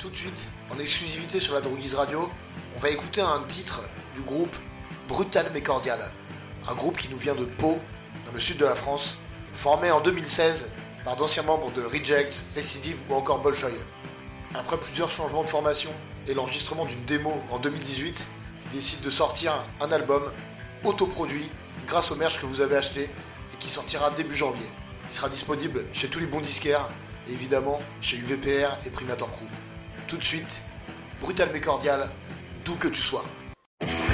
Tout de suite, en exclusivité sur la Droguise Radio, on va écouter un titre du groupe Brutal mais Cordial. Un groupe qui nous vient de Pau, dans le sud de la France, formé en 2016 par d'anciens membres de Reject, Recidive ou encore Bolshoi. Après plusieurs changements de formation et l'enregistrement d'une démo en 2018, ils décident de sortir un album autoproduit grâce au merch que vous avez acheté et qui sortira début janvier. Il sera disponible chez tous les bons disquaires et évidemment chez UVPR et Primator Crew. Tout de suite, Brutal mais Cordial, d'où que tu sois.